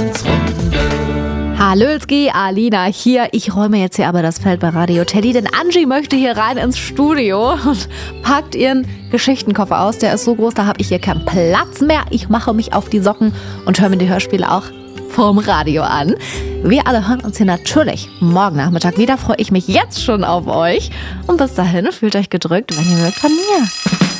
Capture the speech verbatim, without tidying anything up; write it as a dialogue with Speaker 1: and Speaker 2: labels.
Speaker 1: ins Runde.
Speaker 2: Hallöski, Alina hier. Ich räume jetzt hier aber das Feld bei Radio Teddy, denn Angie möchte hier rein ins Studio und packt ihren Geschichtenkoffer aus. Der ist so groß, da habe ich hier keinen Platz mehr. Ich mache mich auf die Socken und höre mir die Hörspiele auch vorm Radio an. Wir alle hören uns hier natürlich morgen Nachmittag wieder. Freue ich mich jetzt schon auf euch. Und bis dahin, fühlt euch gedrückt, wenn ihr mögt, von mir.